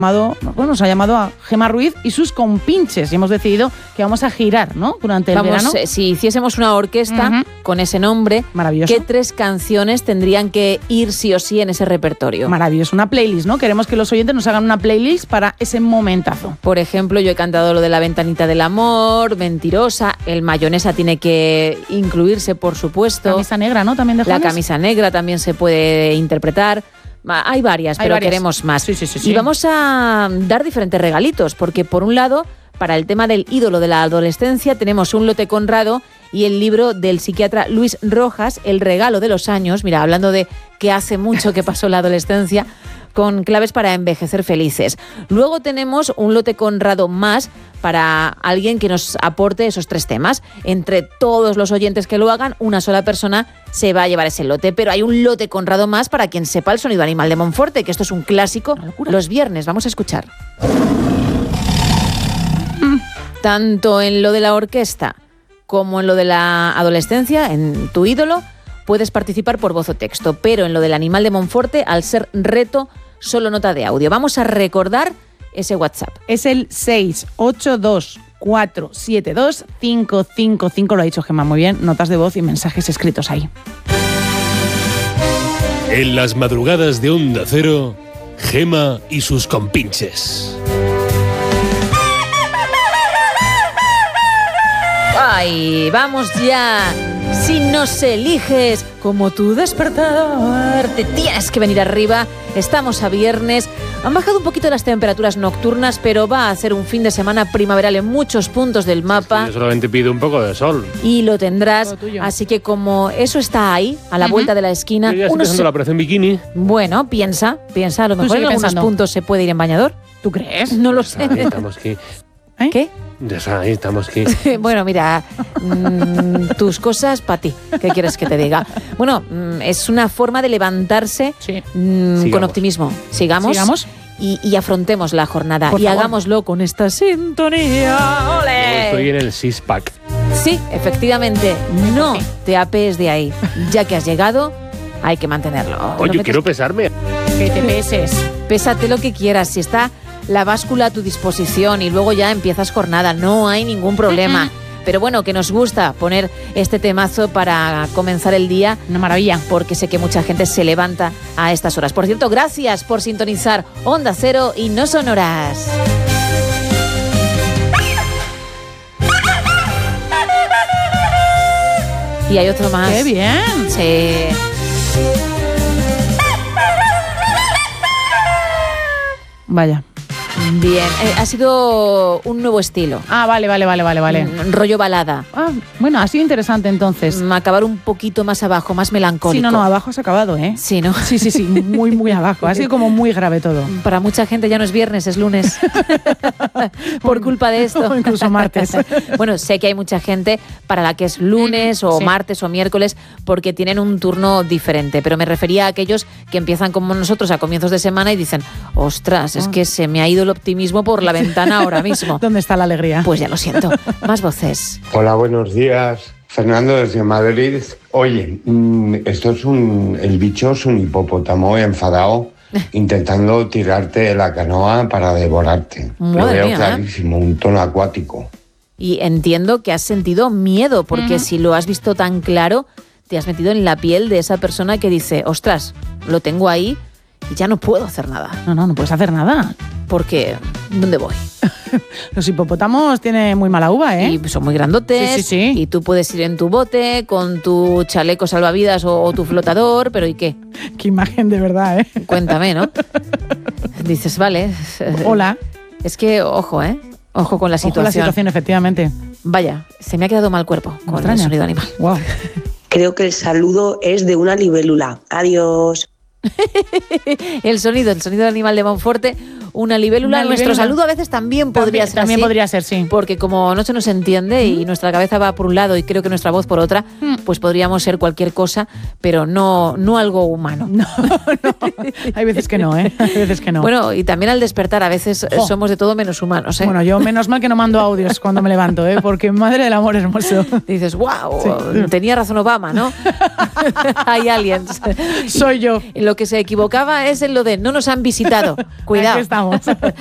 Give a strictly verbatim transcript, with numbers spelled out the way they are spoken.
Llamado, bueno, nos ha llamado a Gemma Ruiz y sus compinches y hemos decidido que vamos a girar, ¿no? Durante el vamos, verano. Eh, si hiciésemos una orquesta uh-huh. con ese nombre, maravilloso. ¿Qué tres canciones tendrían que ir sí o sí en ese repertorio? Maravilloso, una playlist, ¿no? Queremos que los oyentes nos hagan una playlist para ese momentazo. Por ejemplo, yo he cantado lo de La ventanita del amor, Mentirosa, el Mayonesa tiene que incluirse, por supuesto. Camisa negra, ¿no? También de Juanes. La camisa negra también se puede interpretar. Hay varias, Hay pero varias. queremos más. Sí, sí, sí, sí. Y vamos a dar diferentes regalitos, porque por un lado, para el tema del ídolo de la adolescencia, tenemos un lote Conrado y el libro del psiquiatra Luis Rojas, El regalo de los años. Mira, hablando de que hace mucho que pasó la adolescencia, con claves para envejecer felices. Luego tenemos un lote Conrado más para alguien que nos aporte esos tres temas. Entre todos los oyentes que lo hagan, una sola persona se va a llevar ese lote. Pero hay un lote Conrado más para quien sepa el sonido animal de Monforte, que esto es un clásico los viernes. Vamos a escuchar. Mm. Tanto en lo de la orquesta como en lo de la adolescencia, en tu ídolo, puedes participar por voz o texto, pero en lo del animal de Monforte, al ser reto, solo nota de audio. Vamos a recordar ese WhatsApp. Es el seis ocho dos cuatro siete dos cinco cinco cinco, lo ha dicho Gemma muy bien, notas de voz y mensajes escritos ahí. En las madrugadas de Onda Cero, Gemma y sus compinches. ¡Ay, vamos ya! Si nos eliges como tu despertador, te tienes que venir arriba. Estamos a viernes. Han bajado un poquito las temperaturas nocturnas, pero va a ser un fin de semana primaveral en muchos puntos del mapa. Sí, yo solamente pido un poco de sol. Y lo tendrás. Así que como eso está ahí, a la uh-huh. vuelta de la esquina... Yo ya estoy unos... pensando la operación bikini. Bueno, piensa, piensa. A lo mejor en algunos pensando. puntos se puede ir en bañador. ¿Tú crees? No lo sé. Ahí estamos aquí. ¿Eh? ¿Qué? Ya ahí estamos aquí. Bueno, mira, mmm, tus cosas para ti. ¿Qué quieres que te diga? Bueno, mmm, es una forma de levantarse sí. mmm, con optimismo. Sigamos. Sigamos. Y, y afrontemos la jornada. Por y favor. hagámoslo con esta sintonía. ¡Ole! Estoy en el six-pack. Sí, efectivamente. No sí. te apees de ahí. Ya que has llegado, hay que mantenerlo. Oye, no quiero pesarme. Que te peses. Pésate lo que quieras. Si está la báscula a tu disposición y luego ya empiezas jornada, no hay ningún problema. Uh-huh. Pero bueno, que nos gusta poner este temazo para comenzar el día. Una maravilla. Porque sé que mucha gente se levanta a estas horas. Por cierto, gracias por sintonizar Onda Cero y No Sonoras. Y hay otro más. ¡Qué bien! Sí. Vaya. Bien, eh, ha sido un nuevo estilo. Ah, vale, vale, vale, vale, vale. Un rollo balada. Ah, bueno, ha sido interesante entonces. Acabar un poquito más abajo, más melancólico. Sí, no, no, abajo has acabado, ¿eh? Sí, ¿no? Sí, sí, sí, muy, muy abajo. Ha sido como muy grave todo. Para mucha gente ya no es viernes, es lunes. Por culpa de esto. O incluso martes. Bueno, sé que hay mucha gente para la que es lunes o sí. martes o miércoles porque tienen un turno diferente. Pero me refería a aquellos que empiezan como nosotros a comienzos de semana y dicen, ostras, es que se me ha ido el optimismo por la ventana ahora mismo. ¿Dónde está la alegría? Pues ya lo siento. Más voces. Hola, buenos días. Fernando desde Madrid. Oye, esto es un... El bicho es un hipopótamo enfadado intentando tirarte de la canoa para devorarte. Madre Lo veo mía, clarísimo, un tono acuático. Y entiendo que has sentido miedo, porque uh-huh. si lo has visto tan claro, te has metido en la piel de esa persona que dice, ostras, lo tengo ahí y ya no puedo hacer nada. No, no, no puedes hacer nada. Porque, ¿dónde voy? Los hipopótamos tienen muy mala uva, ¿eh? Y son muy grandotes. Sí, sí, sí. Y tú puedes ir en tu bote con tu chaleco salvavidas o, o tu flotador, pero ¿y qué? Qué imagen de verdad, ¿eh? Cuéntame, ¿no? Dices, vale. Hola. Es que, ojo, ¿eh? Ojo con la situación. Ojo la situación, efectivamente. Vaya, se me ha quedado mal cuerpo con Extraña. el sonido animal. Wow. Creo que el saludo es de una libélula. Adiós. El sonido, el sonido del animal de Monforte, una libélula. Una Nuestro libélula. saludo a veces también podría También, ser también así. podría ser, sí. Porque como no se nos entiende y nuestra cabeza va por un lado y creo que nuestra voz por otra, Mm. pues podríamos ser cualquier cosa, pero no, no algo humano. No, no. Hay veces que no, ¿eh? Hay veces que no. Bueno, y también al despertar a veces Jo. somos de todo menos humanos, ¿eh? Bueno, yo menos mal que no mando audios cuando me levanto, ¿eh? Porque madre del amor hermoso. Dices, wow, Sí. tenía razón Obama, ¿no? Hay aliens. Soy yo. Y lo que se equivocaba es en lo de no nos han visitado. Cuidado. Aquí estamos. Vamos.